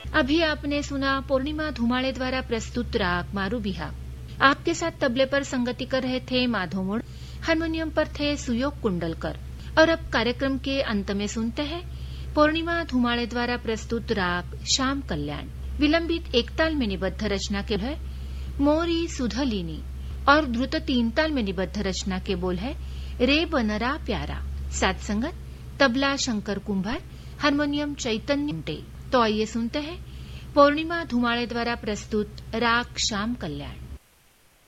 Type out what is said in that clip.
अभी आपने सुना पूर्णिमा धुमाड़े द्वारा प्रस्तुत राग मारू बिहा। आपके साथ तबले पर संगति कर रहे थे माधव मोड़, हारमोनियम पर थे सुयोग कुंडलकर। और अब कार्यक्रम के अंत में सुनते हैं पूर्णिमा धुमाड़े द्वारा प्रस्तुत राग श्याम कल्याण। विलंबित एक ताल में निबद्ध रचना के है मोरी सुधलिनी और द्रुत 3 ताल में निबद्ध रचना के बोल है रे बनरा प्यारा। साथ संगत तबला शंकर कुंभार, हारमोनियम चैतन्य उमटे। तो आइए सुनते हैं पूर्णिमा धुमाड़े द्वारा प्रस्तुत राग श्याम कल्याण।